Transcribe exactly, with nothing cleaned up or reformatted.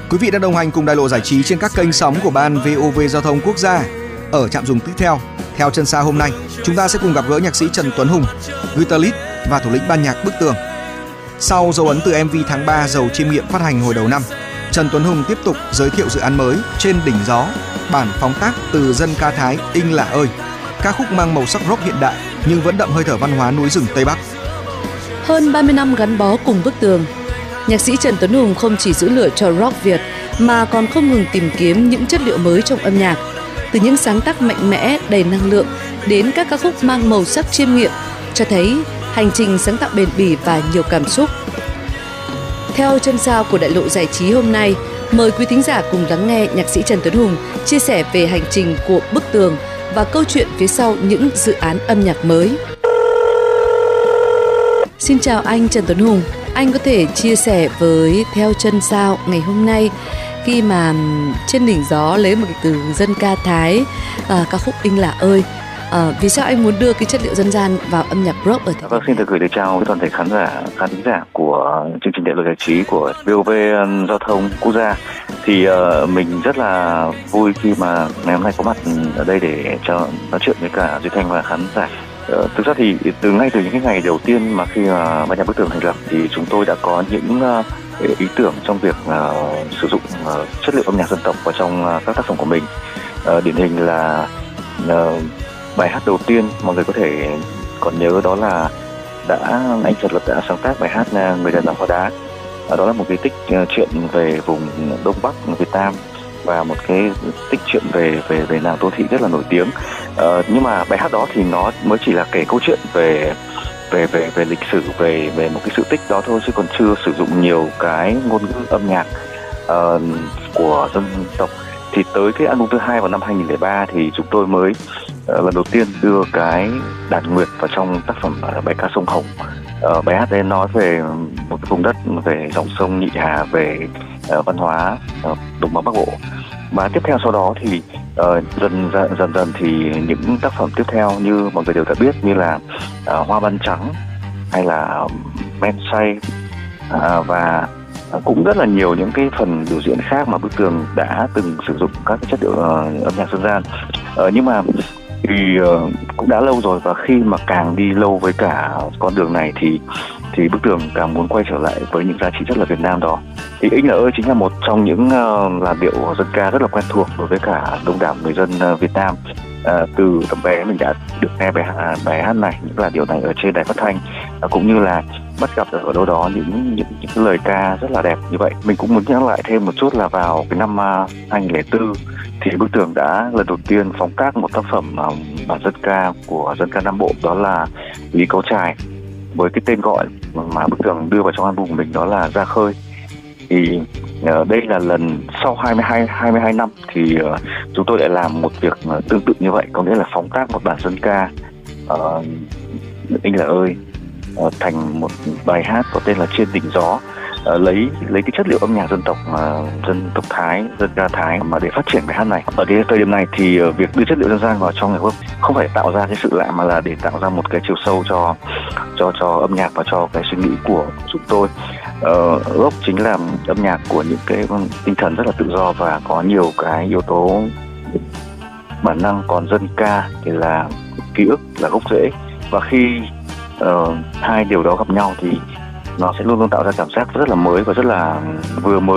Quý vị đang đồng hành cùng Đại lộ giải trí trên các kênh sóng của Ban vê o vê Giao thông Quốc gia. Ở trạm dùng tiếp theo, theo chân sao hôm nay, chúng ta sẽ cùng gặp gỡ nhạc sĩ Trần Tuấn Hùng, guitarist và thủ lĩnh ban nhạc Bức Tường. Sau dấu ấn từ em vê tháng ba giàu chiêm nghiệm phát hành hồi đầu năm, Trần Tuấn Hùng tiếp tục giới thiệu dự án mới Trên đỉnh gió, bản phóng tác từ dân ca Thái Inh Lạ ơi, ca khúc mang màu sắc rock hiện đại nhưng vẫn đậm hơi thở văn hóa núi rừng Tây Bắc. Hơn ba mươi năm gắn bó cùng Bức Tường, nhạc sĩ Trần Tuấn Hùng không chỉ giữ lửa cho rock Việt mà còn không ngừng tìm kiếm những chất liệu mới trong âm nhạc, từ những sáng tác mạnh mẽ đầy năng lượng đến các ca khúc mang màu sắc chiêm nghiệm, cho thấy hành trình sáng tạo bền bỉ và nhiều cảm xúc. Theo chân sao của Đại lộ giải trí hôm nay, mời quý thính giả cùng lắng nghe nhạc sĩ Trần Tuấn Hùng chia sẻ về hành trình của Bức Tường và câu chuyện phía sau những dự án âm nhạc mới. Xin chào anh Trần Tuấn Hùng, anh có thể chia sẻ với Theo chân sao ngày hôm nay khi mà Trên đỉnh gió lấy một cái từ dân ca Thái, à, ca khúc Inh Lạ ơi, à, vì sao anh muốn đưa cái chất liệu dân gian vào âm nhạc rock ở Thái? Vâng, xin được gửi lời chào toàn thể khán giả, khán thính giả của chương trình Đại lộ giải trí của vê o vê Giao thông Quốc gia. Thì uh, mình rất là vui khi mà ngày hôm nay có mặt ở đây để cho nói chuyện với cả Duy Thanh và khán giả. Uh, thực ra thì từ ngay từ những cái ngày đầu tiên mà khi mà ban nhạc Bức Tường thành lập thì chúng tôi đã có những uh, ý tưởng trong việc uh, sử dụng uh, chất liệu âm nhạc dân tộc vào trong uh, các tác phẩm của mình. Uh, điển hình là uh, bài hát đầu tiên mọi người có thể còn nhớ đó là đã anh Trần Lập đã sáng tác bài hát Người đàn bà hóa đá. Đó là một cái tích chuyện về vùng Đông Bắc Việt Nam và một cái tích chuyện về về về nàng Tô Thị rất là nổi tiếng. Ờ, nhưng mà bài hát đó thì nó mới chỉ là kể câu chuyện về về về về lịch sử, về về một cái sự tích đó thôi, chứ còn chưa sử dụng nhiều cái ngôn ngữ âm nhạc uh, của dân tộc. Thì tới cái album thứ hai vào năm hai nghìn lẻ ba thì chúng tôi mới uh, lần đầu tiên đưa cái đàn nguyệt vào trong tác phẩm uh, bài ca Sông Hồng. Uh, bài hát đấy nói về một cái vùng đất, về dòng sông Nhị Hà, về uh, văn hóa uh, đồng bằng Bắc Bộ. Và tiếp theo sau đó thì uh, dần dần dần thì những tác phẩm tiếp theo như mọi người đều đã biết, như là uh, Hoa Ban Trắng hay là Men Say uh, và cũng rất là nhiều những cái phần biểu diễn khác mà Bức Tường đã từng sử dụng các cái chất liệu uh, âm nhạc dân gian. Uh, nhưng mà thì uh, cũng đã lâu rồi, và khi mà càng đi lâu với cả con đường này thì thì Bức Tường càng muốn quay trở lại với những giá trị rất là Việt Nam đó. Thì Inh Lạ ơi chính là một trong những uh, làn điệu dân ca rất là quen thuộc đối với cả đông đảo người dân uh, Việt Nam. Uh, từ tầm bé mình đã được nghe bài, uh, bài hát này, những làn điệu này ở trên đài phát thanh, uh, cũng như là bắt gặp ở đâu đó những những những lời ca rất là đẹp như vậy. Mình cũng muốn nhắc lại thêm một chút là vào cái năm uh, hai nghìn lẻ bốn thì Bức Tường đã lần đầu tiên phóng tác một tác phẩm uh, bản dân ca của dân ca Nam Bộ, đó là Lý Cấu Trài, với cái tên gọi mà Bức Tường đưa vào trong album của mình, đó là Ra Khơi. Thì uh, đây là lần sau hai mươi hai hai mươi hai năm thì uh, chúng tôi lại làm một việc uh, tương tự như vậy, có nghĩa là phóng tác một bản dân ca uh, Inh Lạ ơi uh, thành một bài hát có tên là Trên đỉnh gió. Uh, lấy lấy cái chất liệu âm nhạc dân tộc uh, dân tộc Thái, dân ca Thái mà để phát triển bài hát này. Ở cái thời điểm này thì uh, việc đưa chất liệu dân gian vào trong nhạc rock không phải tạo ra cái sự lạ, mà là để tạo ra một cái chiều sâu cho cho cho âm nhạc và cho cái suy nghĩ của chúng tôi. Uh, rock chính là âm nhạc của những cái tinh thần rất là tự do và có nhiều cái yếu tố bản năng, còn dân ca thì là ký ức, là gốc rễ, và khi uh, hai điều đó gặp nhau thì nó sẽ luôn luôn tạo ra cảm giác rất là mới và rất là vừa mới